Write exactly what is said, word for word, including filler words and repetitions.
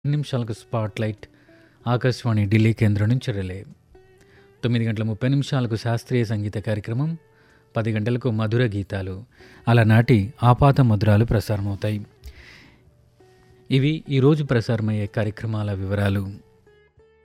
నిమిషాలకు స్పాట్లైట్ ఆకాశవాణి ఢిల్లీ కేంద్రం నుంచి రిలే. తొమ్మిది గంటల ముప్పై నిమిషాలకు శాస్త్రీయ సంగీత కార్యక్రమం, పది గంటలకు మధుర గీతాలు, అలనాటి ఆపాత మధురాలు ప్రసారమవుతాయి. ఇవి ఈరోజు ప్రసారమయ్యే కార్యక్రమాల వివరాలు.